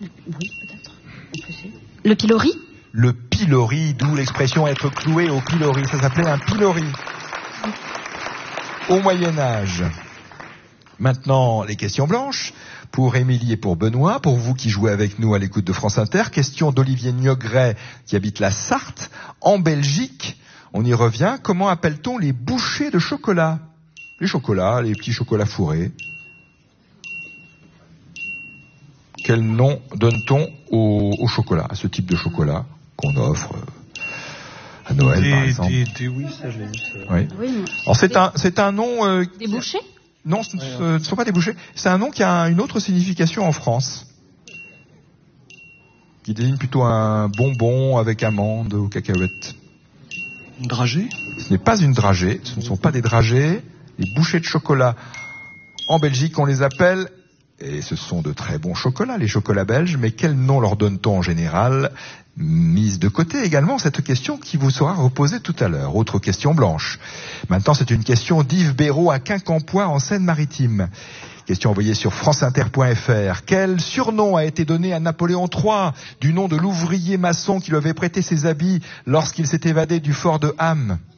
Oui, peut-être. Le pilori? Le pilori, d'où l'expression être cloué au pilori. Ça s'appelait un pilori. Au Moyen-Âge. Maintenant, les questions blanches. Pour Émilie et pour Benoît, pour vous qui jouez avec nous à l'écoute de France Inter, question d'Olivier Niogret qui habite la Sarthe, en Belgique. On y revient. Comment appelle-t-on les bouchées de chocolat? Les chocolats, les petits chocolats fourrés. Quel nom donne-t-on au chocolat, à ce type de chocolat qu'on offre à Noël, par exemple? Oui, ça, je l'ai vu. Oui. Alors c'est un nom... Des bouchées? Non, ce ne sont pas des bouchées. C'est un nom qui a une autre signification en France, qui désigne plutôt un bonbon avec amandes ou cacahuètes. Une dragée? Ce n'est pas une dragée, ce ne sont pas des dragées. Les bouchées de chocolat, en Belgique, on les appelle, et ce sont de très bons chocolats, les chocolats belges, mais quel nom leur donne-t-on en général? Mise de côté également cette question qui vous sera reposée tout à l'heure. Autre question blanche. Maintenant, c'est une question d'Yves Béraud à Quincampoix en Seine-Maritime. Question envoyée sur franceinter.fr. Quel surnom a été donné à Napoléon III du nom de l'ouvrier maçon qui lui avait prêté ses habits lorsqu'il s'est évadé du fort de Ham?